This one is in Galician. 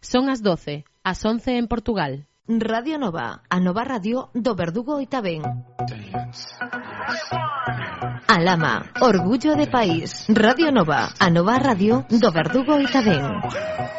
Son as 12, as 11 en Portugal. Radio Nova, a nova radio do Verdugo e tamén. Alama, orgullo de país. Radio Nova, a nova radio do Verdugo e tamén.